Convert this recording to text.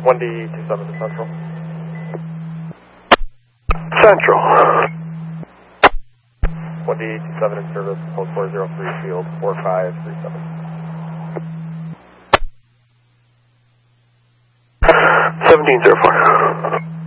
1D27 to Central. Central. 1D27 in service, post 403 field 4537. 1704.